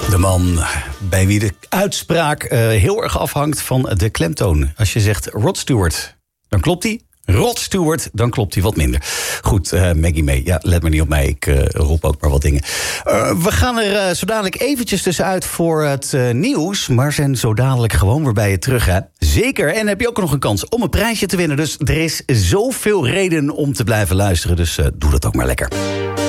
De man bij wie de uitspraak heel erg afhangt van de klemtoon. Als je zegt Rod Stewart, dan klopt hij. Rod Stewart, dan klopt hij wat minder. Goed, Maggie May, ja, let maar niet op mij. Ik roep ook maar wat dingen. We gaan er zo dadelijk eventjes tussenuit voor het nieuws. Maar zijn zo dadelijk gewoon weer bij je terug, hè? Zeker, en heb je ook nog een kans om een prijsje te winnen. Dus er is zoveel reden om te blijven luisteren. Dus doe dat ook maar lekker.